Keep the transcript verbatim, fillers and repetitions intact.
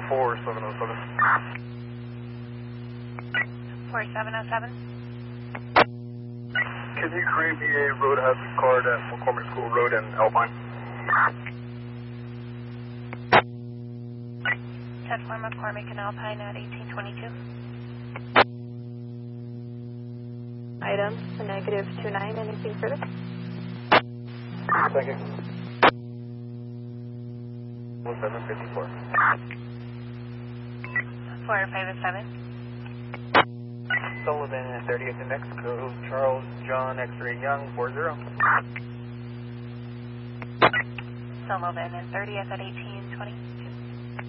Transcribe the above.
four seven oh seven. four seven oh seven. Can you create me a road hazard card at McCormick School Road in Alpine? ten four McCormick and Alpine at eighteen twenty-two. Item, a negative two nine, anything further? Thank you. seven fifty-four. four five oh seven. Sullivan at thirtieth New Mexico, Charles John X-ray Young, four zero. Sullivan and thirtieth at eighteen twenty.